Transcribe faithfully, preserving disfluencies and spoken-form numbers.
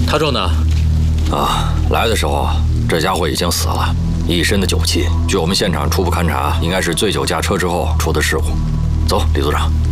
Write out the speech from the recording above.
他壮呢？ 啊，来的时候这家伙已经死了，一身的酒气。据我们现场初步勘查，应该是醉酒驾车之后出的事故。走，李组长。